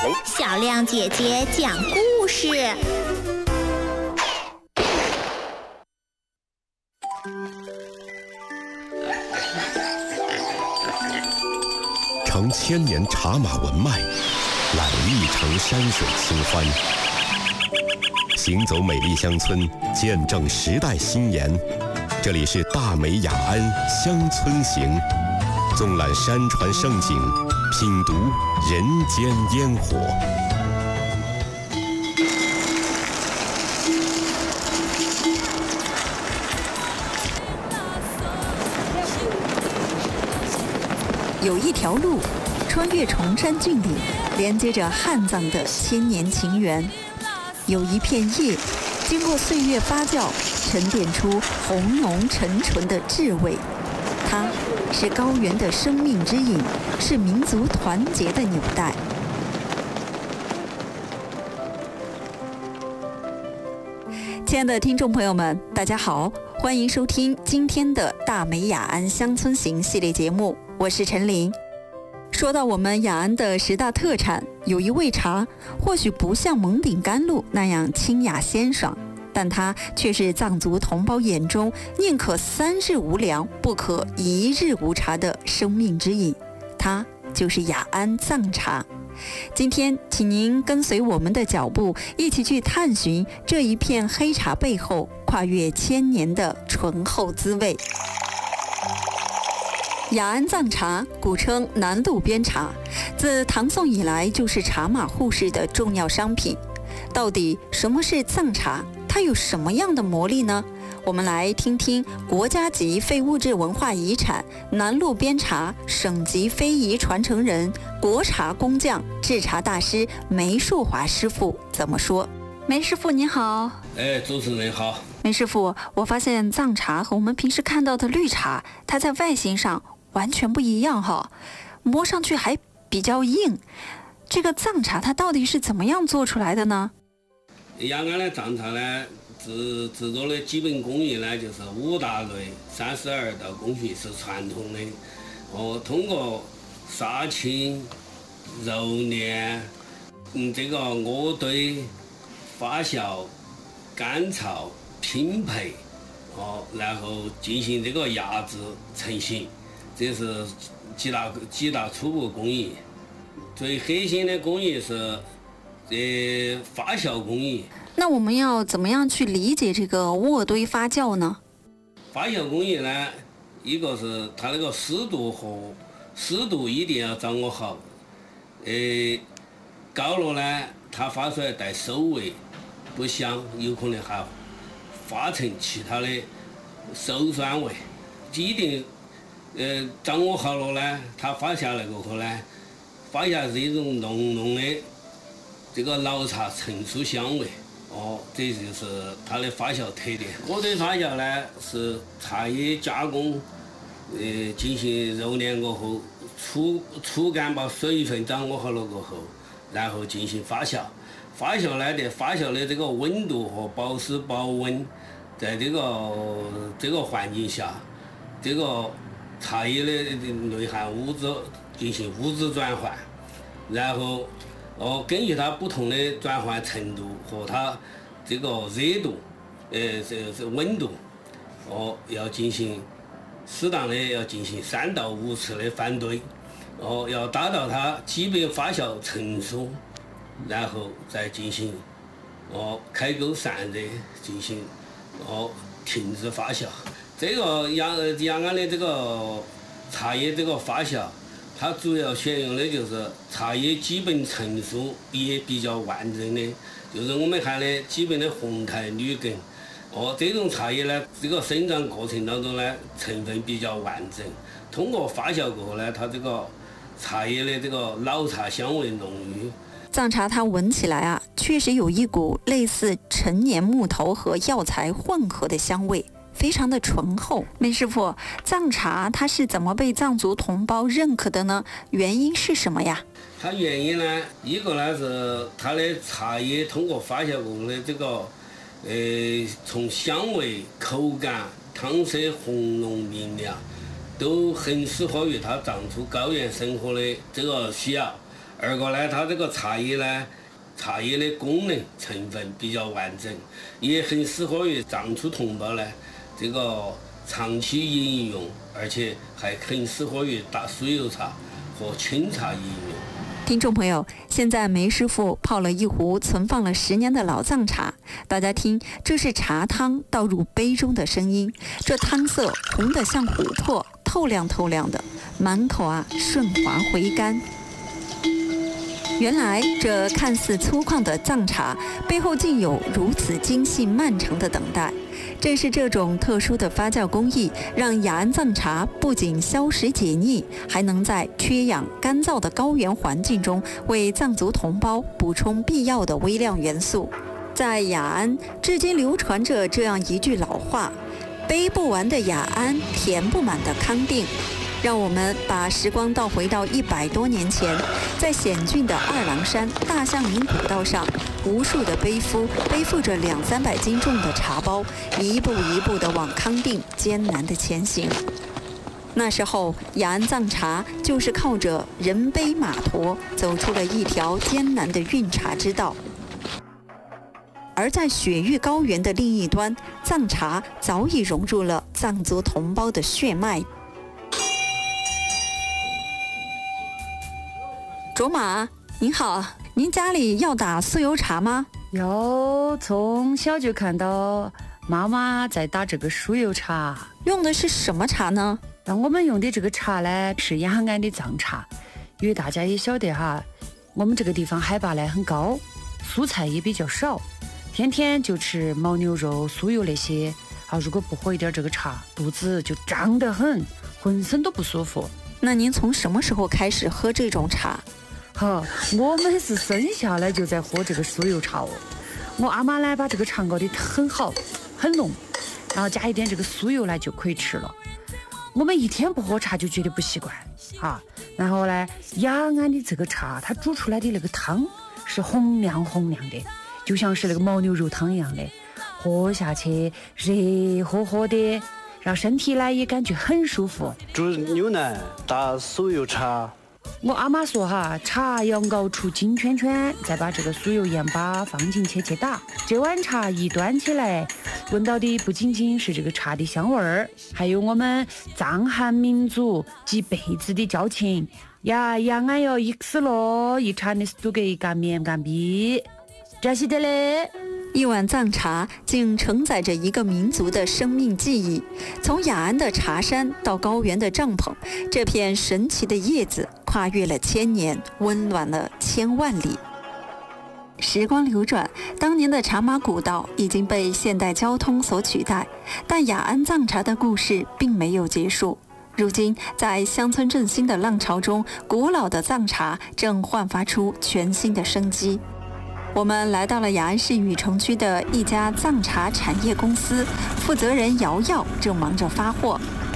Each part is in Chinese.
小亮姐姐讲故事。 承千年茶马文脉，揽一城山水清欢。行走美丽乡村，见证时代新颜。这里是大美雅安乡村行，纵览山川盛景，品读人间烟火。 有一条路，穿越崇山峻岭，连接着汉藏的千年情缘；有一片叶，经过岁月发酵，沉淀出红浓沉醇的智慧。它是高原的生命之引，是民族团结的纽带。亲爱的听众朋友们，大家好，欢迎收听今天的大美雅安乡村行系列节目，我是陈琳。说到我们雅安的10大特产，有一味茶，或许不像蒙顶甘露那样清雅鲜爽，但它却是藏族同胞眼中宁可3日无粮，不可1日无茶的生命之饮。它就是雅安藏茶。今天请您跟随我们的脚步，一起去探寻这一片黑茶背后跨越千年的醇厚滋味。雅安藏茶古称南路边茶，自唐宋以来就是茶马互市的重要商品。到底什么是藏茶？它有什么样的魔力呢？我们来听听国家级非物质文化遗产南路边茶省级非遗传承人、国茶工匠、制茶大师梅树华师傅怎么说。梅师傅您好。 主持人好。 梅师傅，我发现藏茶和我们平时看到的绿茶，它在外形上完全不一样哈，摸上去还比较硬。这个藏茶它到底是怎么样做出来的呢？ 雅安的藏茶呢，制作的基本工艺呢，就是5大类32道工序是传统的。通过杀青、揉捻、这个渥堆、发酵、干燥、拼配，然后进行这个压制成型。这是几大初步工艺。最核心的工艺是发酵工艺。 那我们要怎么样去理解这个渥堆发酵呢？ 发酵工艺呢，一个是它那个湿度一定要掌握好。高了呢，它发出来带馊味，不香，有可能还发成其他的馊酸味。一定掌握好了呢，它发下来过后呢，发下是一种浓浓的这个老茶成熟香味。这就是它的发酵特点。渥堆发酵呢，是茶叶加工，进行揉捻过后，初干把水分掌握好了过后，然后进行发酵。发酵呢，发酵的这个温度和保湿保温，在这个环境下，这个茶叶的内含物质进行物质转换，然后根据它不同的转换程度和它这个热度，这温度，要进行适当的要进行3到5次的翻堆，要达到它基本发酵成熟，然后再进行开沟散热，进行停止发酵。这个雅安的这个茶叶这个发酵，它主要选用的就是茶叶基本成熟也比较完整的，就是我们喊的基本的红苔绿根。这种茶叶呢，这个生长过程当中呢，成分比较完整。通过发酵过后呢，它这个茶叶的这个老茶香味浓郁。 藏茶它闻起来啊，确实有一股类似陈年木头和药材混合的香味，非常的醇厚。梅师傅，藏茶它是怎么被藏族同胞认可的呢？原因是什么呀？ 它原因呢，一个呢是它的茶叶通过发酵过后的这个，从香味、口感、汤色红浓明亮，都很适合于它藏族高原生活的这个需要。 二个呢，它这个茶叶的功能成分比较完整，也很适合于藏族同胞呢这个长期饮用，而且还很适合于打酥油茶和清茶饮用。 听众朋友，现在梅师傅泡了一壶存放了10年的老藏茶，大家听，这是茶汤倒入杯中的声音，这汤色红得像琥珀，透亮透亮的，满口顺滑回甘。原来这看似粗犷的藏茶背后竟有如此精细漫长的等待。正是这种特殊的发酵工艺，让雅安藏茶不仅消食解腻，还能在缺氧干燥的高原环境中为藏族同胞补充必要的微量元素。在雅安至今流传着这样一句老话：杯不完的雅安，填不满的康定。让我们把时光倒回到100多年前，在险峻的二郎山大象岭古道上，无数的背负着200-300斤重的茶包，一步一步地往康定艰难地前行。那时候，雅安藏茶就是靠着人背马驮，走出了一条艰难的运茶之道。而在雪域高原的另一端，藏茶早已融入了藏族同胞的血脉。卓玛，您好，您家里要打酥油茶吗？ 有，从小就看到妈妈在打这个酥油茶。 用的是什么茶呢？ 那我们用的这个茶呢，是雅安的藏茶。因为大家也晓得哈，我们这个地方海拔呢很高，蔬菜也比较少，天天就吃牦牛肉、酥油那些如果不喝一点这个茶，肚子就胀得很，浑身都不舒服。 那您从什么时候开始喝这种茶？ 我们是生下来就在喝这个酥油茶哦。我阿妈呢把这个茶熬得很好很浓，然后加一点这个酥油呢就可以吃了。我们一天不喝茶就觉得不习惯然后呢，雅安的这个茶它煮出来的那个汤是红亮红亮的，就像是那个牦牛肉汤一样的，喝下去热乎乎的，让身体呢也感觉很舒服。 煮牛奶打酥油茶。 我阿妈说茶要熬出金圈圈，再把这个酥油盐巴放进去打。这碗茶一端起来，闻到的不仅仅是这个茶的香味儿，还有我们藏汉民族几辈子的交情呀！雅安要一死了，一茶的都给干面干逼，这是的嘞。 一碗藏茶竟承载着一个民族的生命记忆，从雅安的茶山到高原的帐篷，这片神奇的叶子跨越了1000年，温暖了1000万里。时光流转，当年的茶马古道已经被现代交通所取代，但雅安藏茶的故事并没有结束。如今，在乡村振兴的浪潮中，古老的藏茶正焕发出全新的生机。我们来到了雅安市雨城区的一家藏茶产业公司，负责人瑶瑶正忙着发货。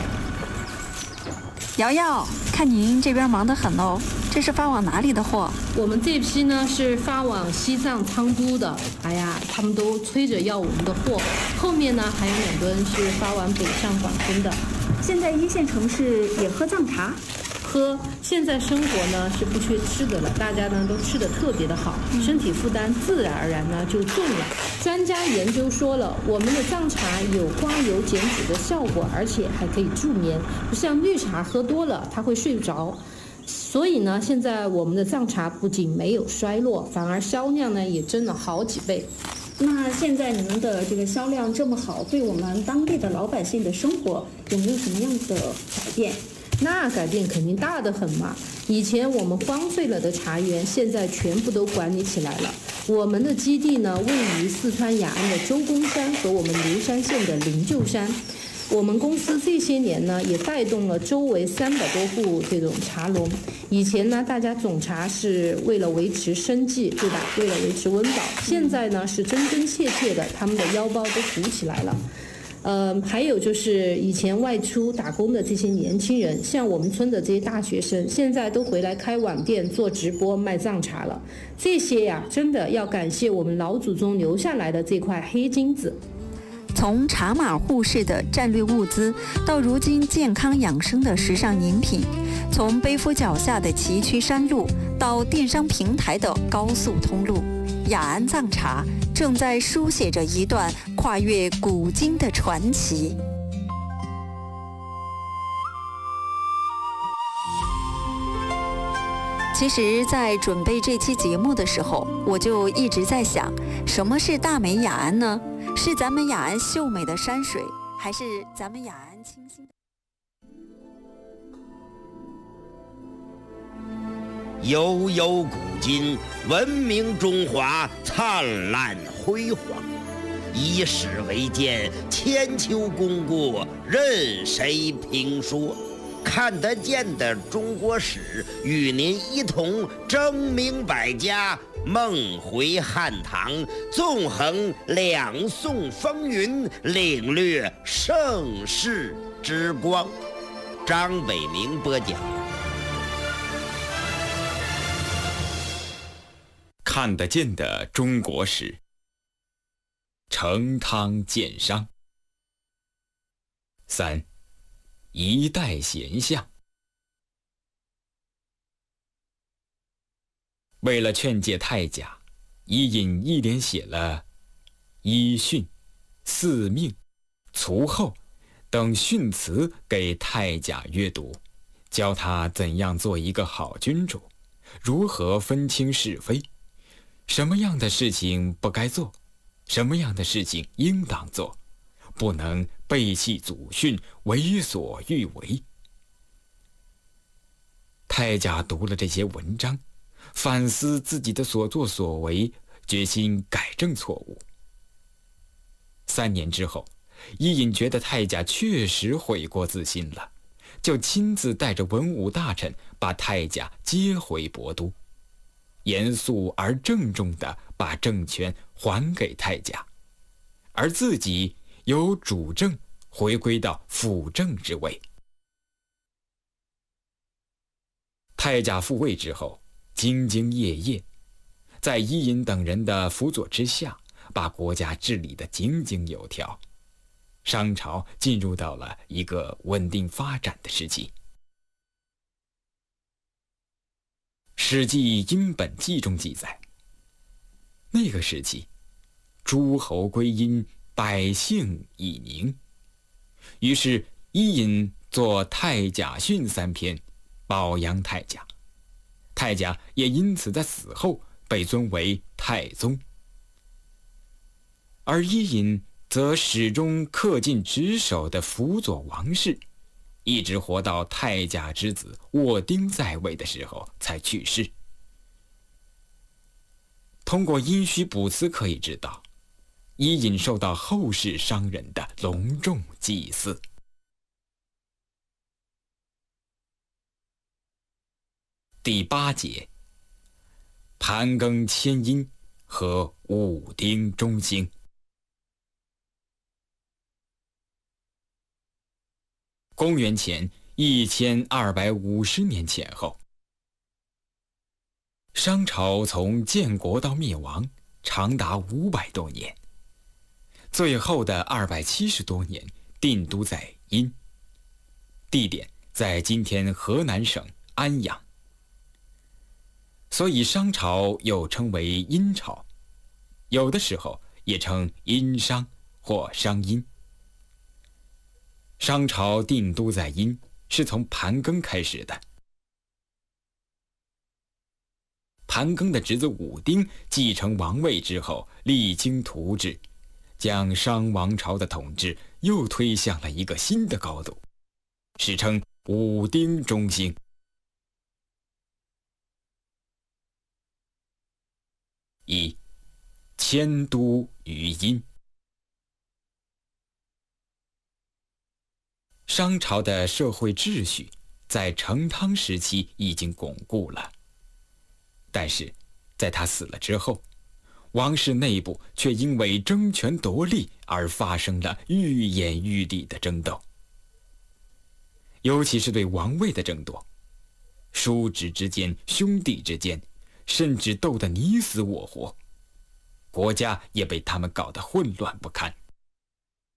瑶瑶，看您这边忙得很哦，这是发往哪里的货？ 我们这批呢是发往西藏昌都的，他们都催着要我们的货。后面呢还有2吨是发往北上广深的。 现在1线城市也喝藏茶？ 喝，现在生活呢是不缺吃的了，大家呢都吃得特别的好，身体负担自然而然呢就重了。专家研究说了，我们的藏茶有刮油减脂的效果，而且还可以助眠，不像绿茶喝多了它会睡不着。所以呢，现在我们的藏茶不仅没有衰落，反而销量呢也增了好几倍。 那现在你们的这个销量这么好，对我们当地的老百姓的生活有没有什么样的改变？ 那改变肯定大得很嘛！以前我们荒废了的茶园，现在全部都管理起来了。我们的基地呢，位于四川雅安的周公山和我们流山县的灵鹫山。我们公司这些年呢，也带动了周围300多户这种茶农。以前呢，大家种茶是为了维持生计，对吧？为了维持温饱。现在呢，是真真切切的，他们的腰包都鼓起来了。还有就是以前外出打工的这些年轻人，像我们村的这些大学生，现在都回来开网店做直播卖藏茶了。这些呀，真的要感谢我们老祖宗留下来的这块黑金子。 从茶马互市的战略物资，到如今健康养生的时尚饮品，从背夫脚下的崎岖山路，到电商平台的高速通路，雅安藏茶正在书写着一段跨越古今的传奇。其实，在准备这期节目的时候，我就一直在想，什么是大美雅安呢？是咱们雅安秀美的山水，还是咱们雅安清新的？ 悠悠古今，文明中华灿烂辉煌。以史为鉴，千秋功过任谁评说？看得见的中国史，与您一同争明百家，梦回汉唐，纵横两宋风云，领略盛世之光。张伟明播讲。 看得见的中国史，成汤建商。3. 一代贤相。为了劝诫太甲，伊尹一连写了伊训、四命、卒后等训词给太甲阅读，教他怎样做一个好君主，如何分清是非，什么样的事情不该做，什么样的事情应当做，不能背弃祖训，为所欲为。太甲读了这些文章，反思自己的所作所为，决心改正错误。3年之后，伊尹觉得太甲确实悔过自新了，就亲自带着文武大臣把太甲接回亳都，严肃而郑重地把政权还给太甲，而自己由主政回归到辅政之位。太甲复位之后，兢兢业业，在伊尹等人的辅佐之下，把国家治理得井井有条，商朝进入到了一个稳定发展的时期。《史记·殷本纪》中记载，那个时期，诸侯归殷，百姓已宁。于是伊尹作《太甲训》3篇，褒扬太甲。太甲也因此在死后被尊为太宗。而伊尹则始终恪尽职守的辅佐王室，一直活到太甲之子沃丁在位的时候才去世。通过殷墟卜辞可以知道，伊尹受到后世商人的隆重祭祀。第8节，盘庚迁殷和武丁中兴。公元前1250年前后，商朝从建国到灭亡长达500多年，最后的270多年定都在殷，地点在今天河南省安阳，所以商朝又称为殷朝，有的时候也称殷商或商殷。商朝定都在殷是从盘庚开始的。盘庚的侄子武丁继承王位之后，励精图治，将商王朝的统治又推向了一个新的高度，史称武丁中兴。1. 迁都于殷。商朝的社会秩序在成汤时期已经巩固了，但是在他死了之后，王室内部却因为争权夺利而发生了愈演愈烈的争斗，尤其是对王位的争夺，叔侄之间、兄弟之间，甚至斗得你死我活，国家也被他们搞得混乱不堪。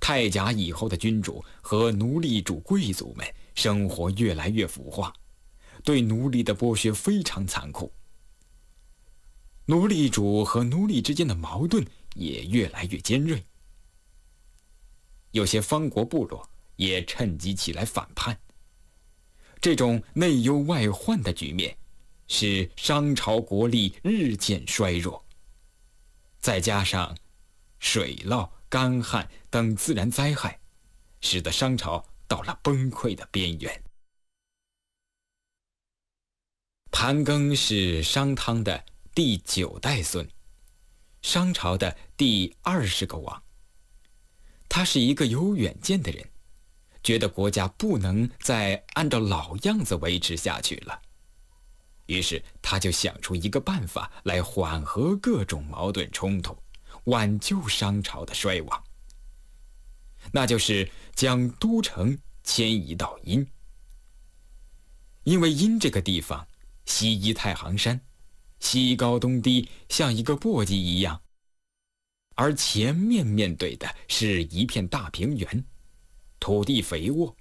太甲以后的君主和奴隶主贵族们生活越来越腐化，对奴隶的剥削非常残酷。奴隶主和奴隶之间的矛盾也越来越尖锐。有些方国部落也趁机起来反叛。这种内忧外患的局面使商朝国力日渐衰弱，再加上水涝、干旱等自然灾害，使得商朝到了崩溃的边缘。盘庚是商汤的第9代孙，商朝的第20个王。他是一个有远见的人，觉得国家不能再按照老样子维持下去了，于是他就想出一个办法来缓和各种矛盾冲突，挽救商朝的衰亡。那就是将都城迁移到殷。因为殷这个地方西依太行山，西高东低，像一个簸箕一样，而前面面对的是一片大平原，土地肥沃，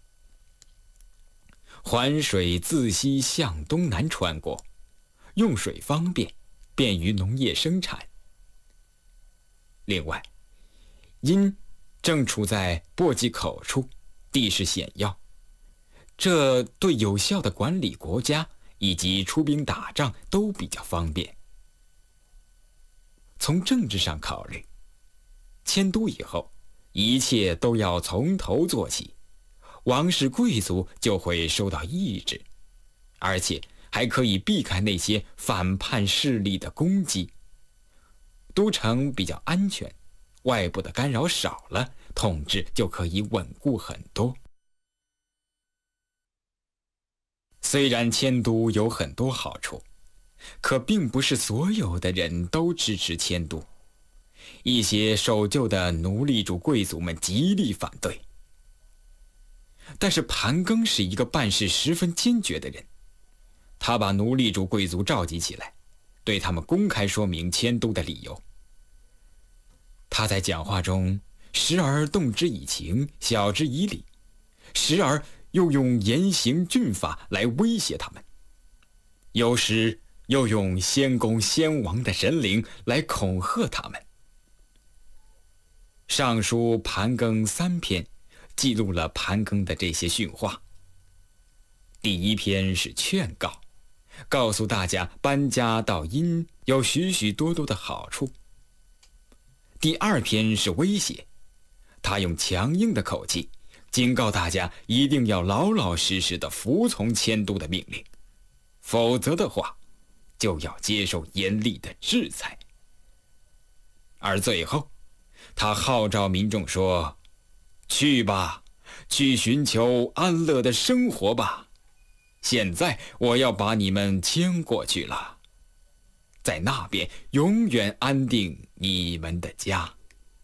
环水自西向东南穿过，用水方便，便于农业生产。另外，殷正处在簸箕口处，地势险要，这对有效的管理国家以及出兵打仗都比较方便。从政治上考虑，迁都以后，一切都要从头做起，王室贵族就会受到抑制，而且还可以避开那些反叛势力的攻击。都城比较安全，外部的干扰少了，统治就可以稳固很多。虽然迁都有很多好处，可并不是所有的人都支持迁都。一些守旧的奴隶主贵族们极力反对。但是盘庚是一个办事十分坚决的人，他把奴隶主贵族召集起来，对他们公开说明迁都的理由。他在讲话中时而动之以情，晓之以理，时而又用严刑峻法来威胁他们，有时又用先公先王的神灵来恐吓他们。上书盘庚3篇记录了盘庚的这些训话。第1篇是劝告，告诉大家搬家到殷有许许多多的好处。第2篇是威胁，他用强硬的口气警告大家一定要老老实实地服从迁都的命令，否则的话就要接受严厉的制裁。而最后他号召民众说，去吧，去寻求安乐的生活吧，现在我要把你们迁过去了，在那边永远安定你们的家。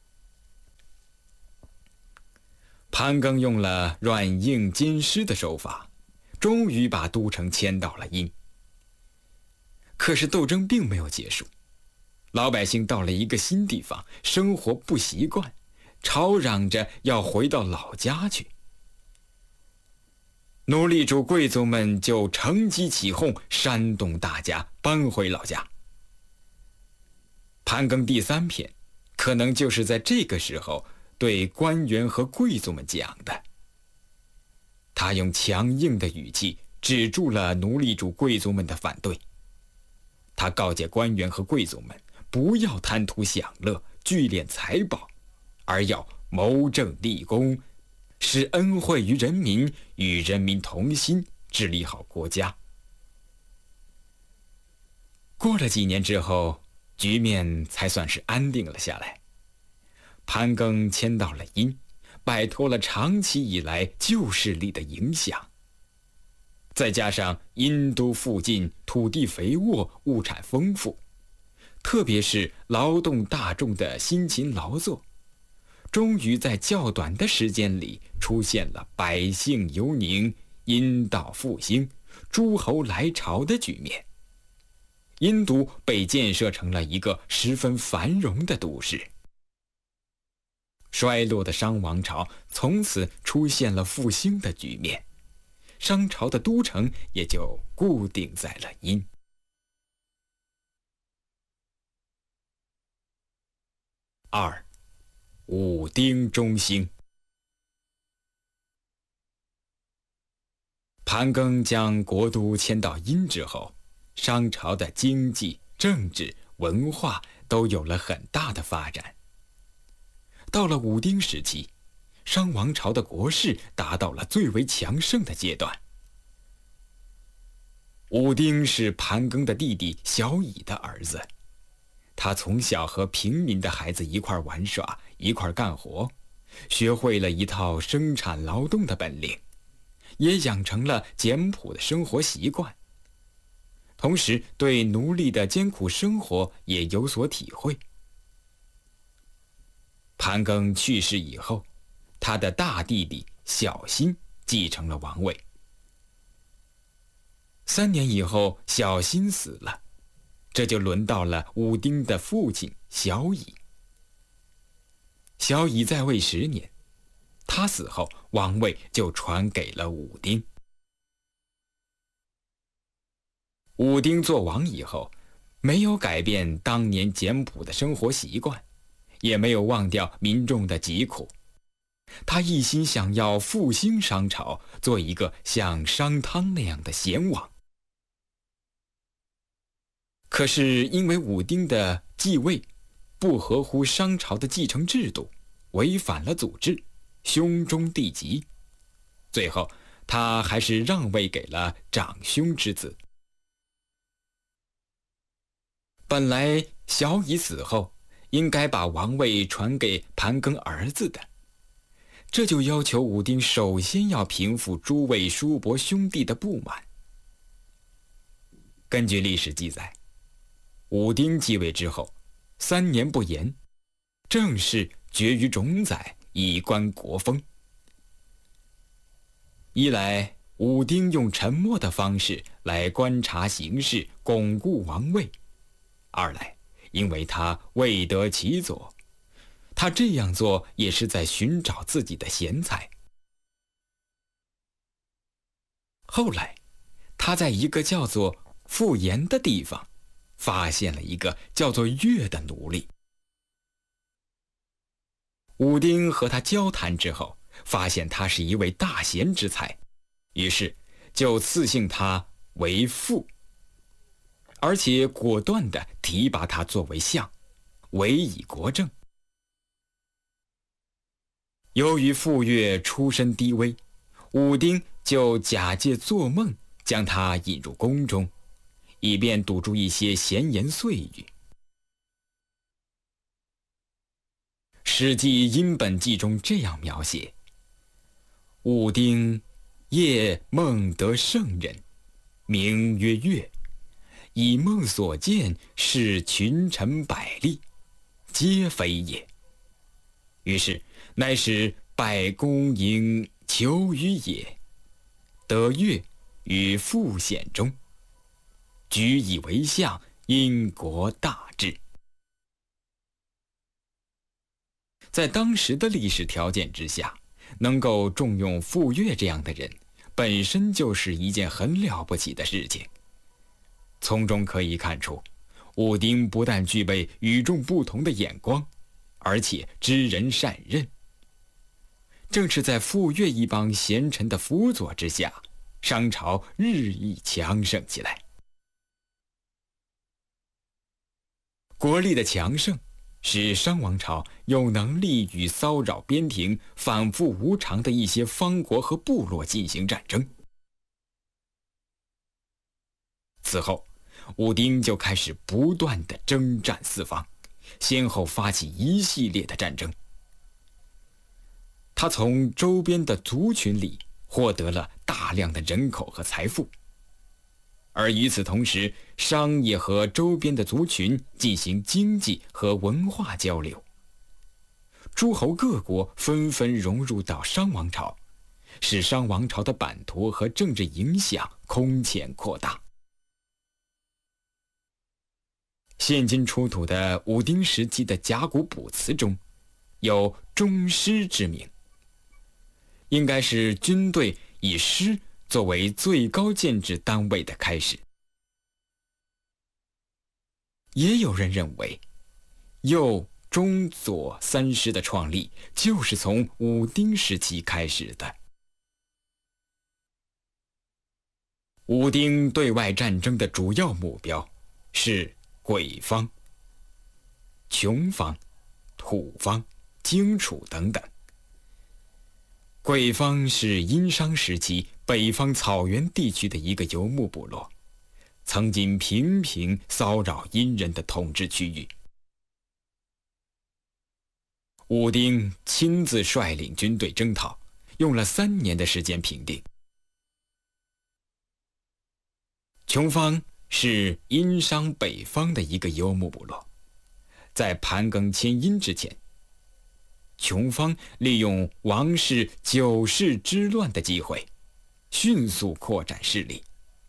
盘庚用了软硬兼施的手法，终于把都城迁到了殷。可是斗争并没有结束，老百姓到了一个新地方，生活不习惯，吵嚷着要回到老家去。奴隶主贵族们就乘机起哄，煽动大家搬回老家。盘庚第3篇可能就是在这个时候对官员和贵族们讲的。他用强硬的语气止住了奴隶主贵族们的反对。他告诫官员和贵族们不要贪图享乐，聚敛财宝，而要谋政立功，使恩惠于人民，与人民同心，治理好国家。过了几年之后，局面才算是安定了下来。盘庚迁到了殷，摆脱了长期以来旧势力的影响。再加上殷都附近土地肥沃，物产丰富，特别是劳动大众的辛勤劳作，终于在较短的时间里出现了百姓游宁、殷道复兴、诸侯来朝的局面。殷都被建设成了一个十分繁荣的都市。 衰落的商王朝从此出现了复兴的局面，商朝的都城也就固定在了殷。2. 武丁中兴。盘庚将国都迁到殷之后，商朝的经济、政治、文化都有了很大的发展。到了武丁时期，商王朝的国势达到了最为强盛的阶段。武丁是盘庚的弟弟小乙的儿子，他从小和平民的孩子一块玩耍，一块干活，学会了一套生产劳动的本领，也养成了简朴的生活习惯。同时对奴隶的艰苦生活也有所体会。盘庚去世以后，他的大弟弟小辛继承了王位。3年以后，小辛死了，这就轮到了武丁的父亲小乙。小乙在位10年，他死后，王位就传给了武丁。武丁做王以后，没有改变当年简朴的生活习惯，也没有忘掉民众的疾苦。他一心想要复兴商朝，做一个像商汤那样的贤王。可是因为武丁的继位不合乎商朝的继承制度，违反了祖制，兄终弟及，最后他还是让位给了长兄之子。本来小乙死后应该把王位传给盘庚儿子的，这就要求武丁首先要平复诸位叔伯兄弟的不满。根据历史记载，武丁继位之后3年不言，政事决于冢宰，以观国风。一来武丁用沉默的方式来观察形势，巩固王位；二来因为他未得其所，他这样做也是在寻找自己的贤才。后来他在一个叫做富延的地方发现了一个叫做乐的奴隶。武丁和他交谈之后，发现他是一位大贤之才，于是就赐姓他为富，而且果断地提拔他作为相，委以国政。由于傅说出身低微，武丁就假借做梦将他引入宫中，以便堵住一些闲言碎语。《史记·殷本纪》中这样描写：武丁夜梦得圣人，名曰乐，以梦所见，是群臣百例，皆非也。于是乃使拜公营求于也，得乐于傅显中，举以为相，因国大治。在当时的历史条件之下，能够重用傅说这样的人，本身就是一件很了不起的事情。从中可以看出，武丁不但具备与众不同的眼光，而且知人善任。正是在傅说一帮贤臣的辅佐之下，商朝日益强盛起来。国力的强盛使商王朝有能力与骚扰边庭、反复无常的一些方国和部落进行战争。此后，武丁就开始不断的征战四方，先后发起一系列的战争。他从周边的族群里获得了大量的人口和财富，而与此同时，商也和周边的族群进行经济和文化交流。诸侯各国纷纷融入到商王朝，使商王朝的版图和政治影响空前扩大。现今出土的武丁时期的甲骨卜辞中， 有中师之名，应该是军队以师作为最高建制单位的开始。也有人认为，右、中、左三师的创立就是从武丁时期开始的。武丁对外战争的主要目标是鬼方、穷方、土方、荆楚等等。鬼方是殷商时期北方草原地区的一个游牧部落，曾经频频骚扰殷人的统治区域。武丁亲自率领军队征讨，用了3年的时间平定。穷方是殷商北方的一个游牧部落，在盘庚迁殷之前，穷方利用王室9世之乱的机会，迅速扩展势力。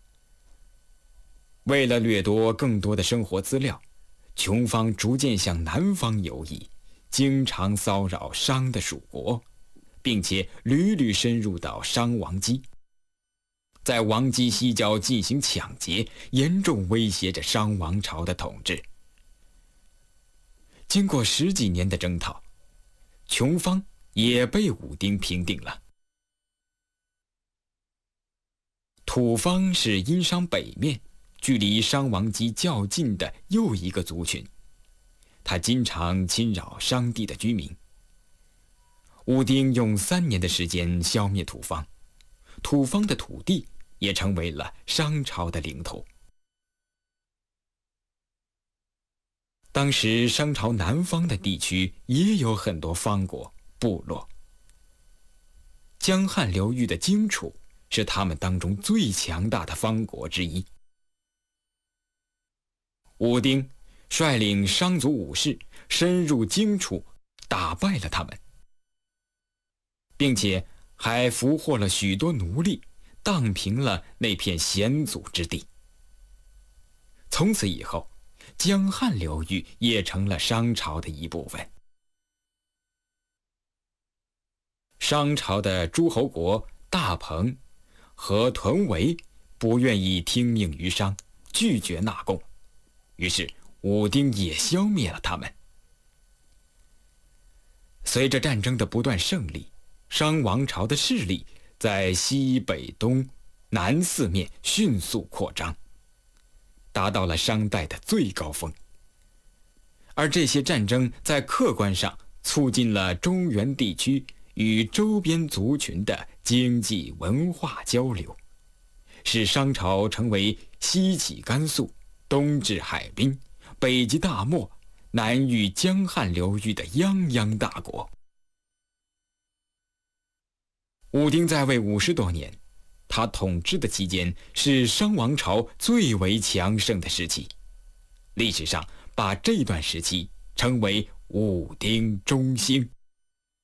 为了掠夺更多的生活资料，穷方逐渐向南方游移，经常骚扰商的属国，并且屡屡深入到商王畿，在王畿西郊进行抢劫，严重威胁着商王朝的统治。经过10几年的征讨，穷方也被武丁平定了。土方是殷商北面距离商王畿较近的又一个族群，他经常侵扰商地的居民。武丁用3年的时间消灭土方，土方的土地也成为了商朝的领土。当时商朝南方的地区也有很多方国部落，江汉流域的荆楚是他们当中最强大的方国之一。武丁率领商族武士深入荆楚，打败了他们，并且还俘获了许多奴隶，荡平了那片险阻之地。从此以后，江汉流域也成了商朝的一部分。商朝的诸侯国大彭和屯围不愿意听命于商，拒绝纳贡，于是武丁也消灭了他们。随着战争的不断胜利，商王朝的势力在西北东南4面迅速扩张，达到了商代的最高峰。而这些战争在客观上促进了中原地区与周边族群的经济文化交流，使商朝成为西起甘肃、东至海滨、北及大漠、南遇江汉流域的泱泱大国。武丁在位50多年，他统治的期间是商王朝最为强盛的时期，历史上把这段时期称为武丁中兴。